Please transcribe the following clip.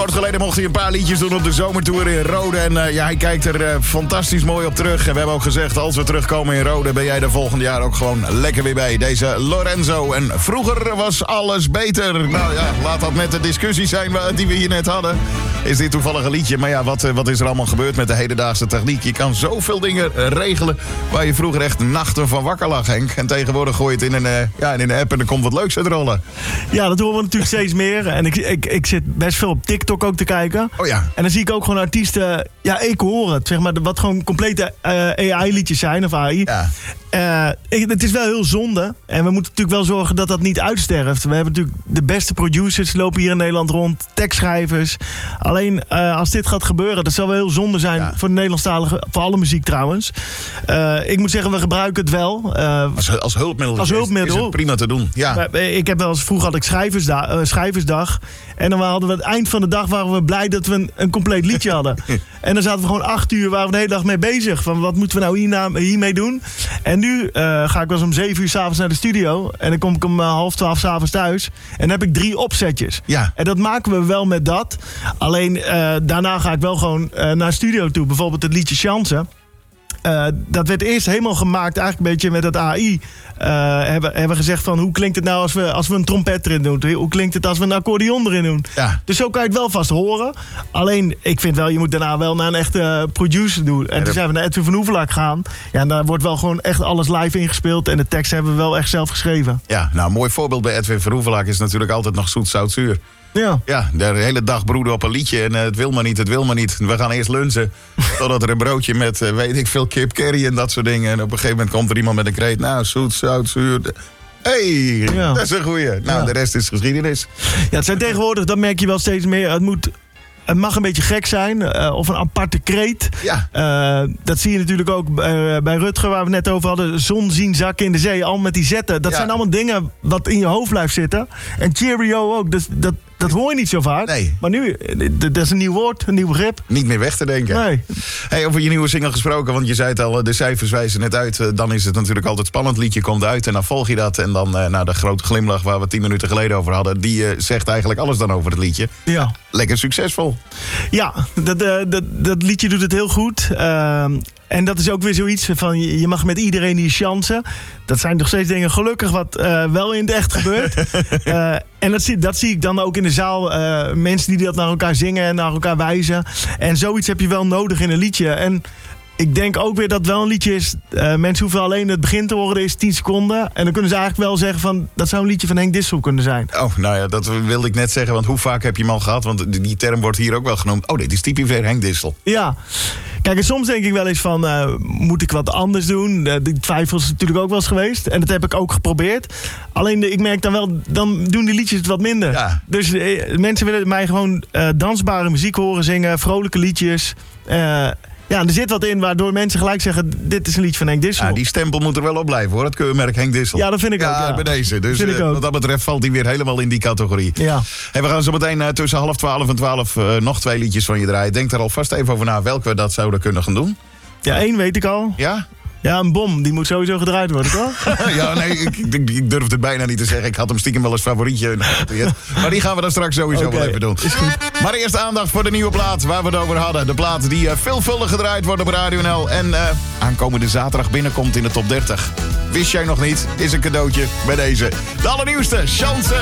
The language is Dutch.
Kort geleden mocht hij een paar liedjes doen op de zomertour in Rode. En hij kijkt er fantastisch mooi op terug. En we hebben ook gezegd, als we terugkomen in Rode, ben jij er volgend jaar ook gewoon lekker weer bij. Deze Lorenzo. En vroeger was alles beter. Nou ja, laat dat met de discussie zijn die we hier net hadden. Is dit toevallig een liedje? Maar ja, wat is er allemaal gebeurd met de hedendaagse techniek? Je kan zoveel dingen regelen waar je vroeger echt nachten van wakker lag, Henk. En tegenwoordig gooi je het in een app en er komt wat leuks uit rollen. Ja, dat horen we natuurlijk steeds meer. En ik zit best veel op TikTok ook te kijken. Oh ja. En dan zie ik ook gewoon artiesten... Ja, ik hoor het, zeg maar, wat gewoon complete AI-liedjes zijn, of AI. Ja. Het is wel heel zonde. En we moeten natuurlijk wel zorgen dat dat niet uitsterft. We hebben natuurlijk de beste producers lopen hier in Nederland rond. Tekstschrijvers. Alleen als dit gaat gebeuren, dat zal wel heel zonde zijn voor de Nederlandstalige, voor alle muziek trouwens. Ik moet zeggen, we gebruiken het wel. Als hulpmiddel, is het prima te doen. Ja. Vroeger had ik schrijversdag. En dan hadden we het eind van de dag waren we blij dat we een compleet liedje hadden. En dan zaten we gewoon 8 uur, waren we de hele dag mee bezig. Van wat moeten we nou hiermee doen? En nu ga ik wel eens om 7 uur 's avonds naar de studio. En dan kom ik om 11:30 's avonds thuis. En dan heb ik 3 opzetjes. Ja. En dat maken we wel met dat. Alleen daarna ga ik wel gewoon naar de studio toe. Bijvoorbeeld het liedje Chansen. Dat werd eerst helemaal gemaakt, eigenlijk een beetje met het AI. Hebben we gezegd van, hoe klinkt het nou als we een trompet erin doen? Hoe klinkt het als we een accordeon erin doen? Ja. Dus zo kan je het wel vast horen. Alleen, ik vind wel, je moet daarna wel naar een echte producer doen. En toen zijn we naar Edwin van Hoevelaak gegaan. Ja, en daar wordt wel gewoon echt alles live ingespeeld. En de tekst hebben we wel echt zelf geschreven. Ja, nou, een mooi voorbeeld bij Edwin van Hoevelaak is natuurlijk altijd nog zoet, zout, zuur. Ja, de hele dag broeden op een liedje en het wil maar niet. We gaan eerst lunchen, totdat er een broodje met, weet ik veel, kip curry en dat soort dingen. En op een gegeven moment komt er iemand met een kreet, nou, zoet, zout, zuur. Dat is een goeie. Nou, de rest is geschiedenis. Ja, het zijn tegenwoordig, dat merk je wel steeds meer, het mag een beetje gek zijn, of een aparte kreet. Ja. Dat zie je natuurlijk ook bij Rutger, waar we het net over hadden. Zon zien zakken in de zee, al met die zetten. Dat zijn allemaal dingen wat in je hoofd blijft zitten. En cheerio ook, dus dat hoor je niet zo vaak. Nee. Maar nu, dat is een nieuw woord, een nieuw begrip. Niet meer weg te denken. Nee. Hey, over je nieuwe single gesproken, want je zei het al, de cijfers wijzen net uit. Dan is het natuurlijk altijd spannend. Liedje komt uit en dan volg je dat. En dan de grote glimlach waar we 10 minuten geleden over hadden. Die zegt eigenlijk alles dan over het liedje. Ja. Lekker succesvol. Ja, dat liedje doet het heel goed. En dat is ook weer zoiets van, je mag met iedereen die chansen. Dat zijn nog steeds dingen gelukkig wat wel in het echt gebeurt. En dat zie ik dan ook in de zaal. Mensen die dat naar elkaar zingen en naar elkaar wijzen. En zoiets heb je wel nodig in een liedje. En ik denk ook weer dat het wel een liedje is. Mensen hoeven alleen het begin te horen, is 10 seconden. En dan kunnen ze eigenlijk wel zeggen van, dat zou een liedje van Henk Dissel kunnen zijn. Oh, nou ja, dat wilde ik net zeggen. Want hoe vaak heb je hem al gehad? Want die term wordt hier ook wel genoemd. Oh, dit is typisch weer Henk Dissel. Ja. Kijk, en soms denk ik wel eens van, moet ik wat anders doen? Die twijfel is natuurlijk ook wel eens geweest. En dat heb ik ook geprobeerd. Alleen, ik merk dan wel, dan doen die liedjes het wat minder. Ja. Dus mensen willen mij gewoon dansbare muziek horen zingen, vrolijke liedjes. Ja, er zit wat in waardoor mensen gelijk zeggen, dit is een liedje van Henk Dissel. Ja, die stempel moet er wel op blijven, hoor. Het keurmerk Henk Dissel. Ja, dat vind ik ook. Ja, bij deze. Dus wat dat betreft valt hij weer helemaal in die categorie. Ja. Hey, we gaan zo meteen tussen 11:30 en 12 nog 2 liedjes van je draaien. Denk daar alvast even over na welke we dat zouden kunnen gaan doen. Ja, 1 weet ik al. Ja? Ja, een bom. Die moet sowieso gedraaid worden, toch? Ja, nee, ik durf het bijna niet te zeggen. Ik had hem stiekem wel als favorietje. Maar die gaan we dan straks sowieso wel even doen. Is goed. Maar eerst aandacht voor de nieuwe plaat waar we het over hadden. De plaat die veelvuldig gedraaid wordt op Radio NL. En aankomende zaterdag binnenkomt in de top 30. Wist jij nog niet? Is een cadeautje bij deze. De allernieuwste, Chansen.